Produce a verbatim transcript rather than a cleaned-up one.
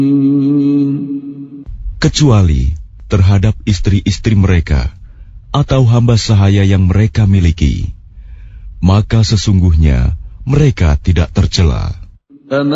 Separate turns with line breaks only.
kecuali terhadap istri-istri mereka atau hamba sahaya yang mereka miliki, maka sesungguhnya mereka tidak tercela.